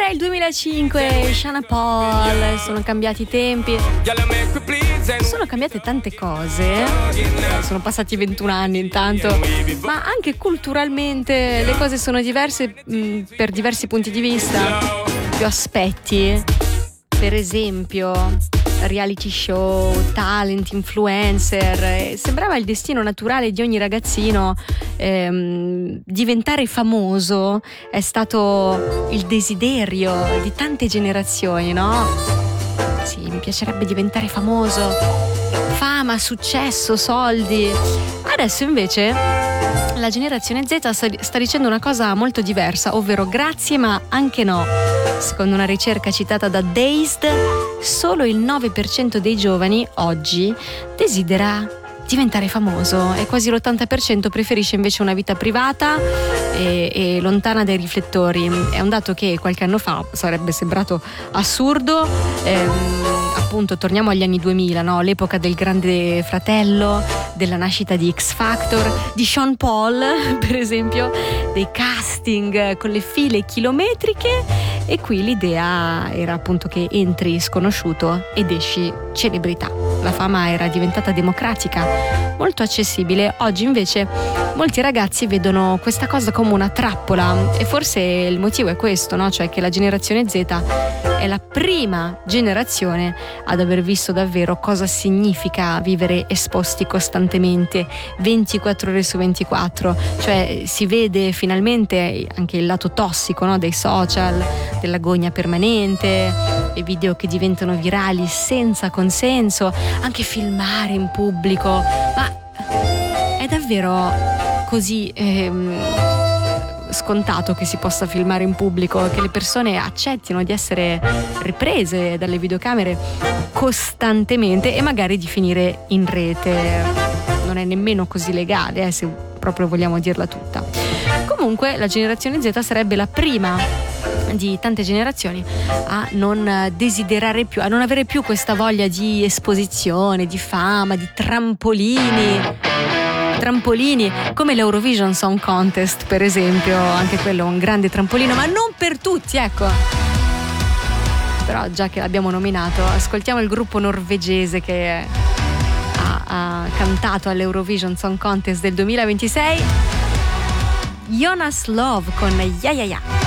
il 2005, Sean Paul, sono cambiati i tempi, sono cambiate tante cose, sono passati 21 anni intanto, ma anche culturalmente le cose sono diverse per diversi punti di vista, più aspetti, per esempio reality show, talent, influencer. Sembrava il destino naturale di ogni ragazzino diventare famoso, è stato il desiderio di tante generazioni, no? Sì, mi piacerebbe diventare famoso, fama, successo, soldi. Adesso invece la generazione Z sta dicendo una cosa molto diversa, ovvero grazie ma anche no. Secondo una ricerca citata da Dazed, solo il 9% dei giovani oggi desidera diventare famoso e quasi l'80% preferisce invece una vita privata e lontana dai riflettori. È un dato che qualche anno fa sarebbe sembrato assurdo. Appunto, torniamo agli anni 2000, no? L'epoca del Grande Fratello, della nascita di X Factor, di Sean Paul, per esempio, dei casting con le file chilometriche. E qui l'idea era appunto che entri sconosciuto ed esci celebrità. La fama era diventata democratica, molto accessibile. Oggi invece molti ragazzi vedono questa cosa come una trappola e forse il motivo è questo, no? Cioè che la generazione Z è la prima generazione ad aver visto davvero cosa significa vivere esposti costantemente 24 ore su 24, cioè si vede finalmente anche il lato tossico, no? Dei social, dell'agonia permanente, e video che diventano virali senza consenso, anche filmare in pubblico. Ma è davvero così scontato che si possa filmare in pubblico, che le persone accettino di essere riprese dalle videocamere costantemente e magari di finire in rete? Non è nemmeno così legale, se proprio vogliamo dirla tutta. Comunque la generazione Z sarebbe la prima di tante generazioni a non desiderare più, a non avere più questa voglia di esposizione, di fama, di trampolini come l'Eurovision Song Contest, per esempio. Anche quello è un grande trampolino, ma non per tutti, ecco. Però già che l'abbiamo nominato, ascoltiamo il gruppo norvegese che ha cantato all'Eurovision Song Contest del 2026, Jonas Love con Ya Ya Ya.